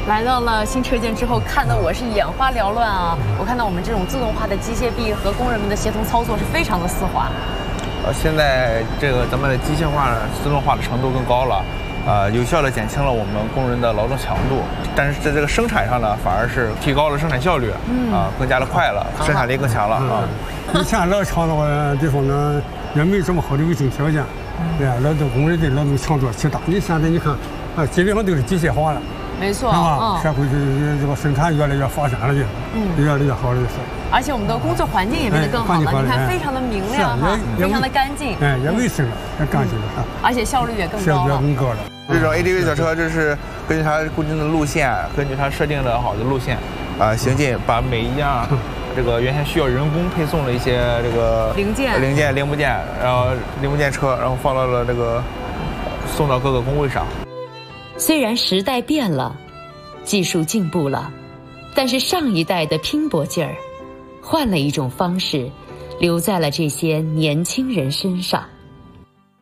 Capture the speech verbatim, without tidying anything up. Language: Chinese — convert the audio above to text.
来到了新车间之后，看得我是眼花缭乱啊！我看到我们这种自动化的机械臂和工人们的协同操作是非常的丝滑。 呃，现在这个咱们的机械化、自动化的程度更高了，呃，有效地减轻了我们工人的劳动强度，但是在这个生产上呢，反而是提高了生产效率，嗯啊，更加的快了，生产力更强了啊。 以前老厂的话地方呢，也没这么好的卫生条件，对啊，劳动工人的劳动强度极大。你现在你看，啊，基本上都是机械化了。 没错， 啊，社会是这个生产越来越发展了，就，嗯，越来越好了，就是。 而且我们的工作环境也变得更好了，你看非常的明亮哈，非常的干净， 哎，也卫生了，也干净了， 而且效率也更高了， 效率也更高了。 这种 A D V 小车，这是根据它固定的路线，根据它设定的好的路线，啊，行进，把每一样这个原先需要人工配送的一些这个零件、 零件、零部件，然后零部件车，然后放到了这个送到各个工位上。 虽然时代变了，技术进步了，但是上一代的拼搏劲儿，换了一种方式，留在了这些年轻人身上。